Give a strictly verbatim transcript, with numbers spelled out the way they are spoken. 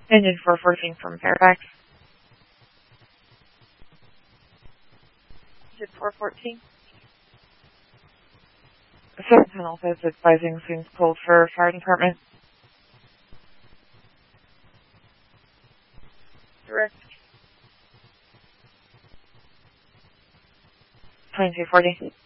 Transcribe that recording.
Engine four fourteen from Fairfax. Engine four fourteen. Seven Tunnel says advising seems cold for fire department. Direct. twenty-two forty.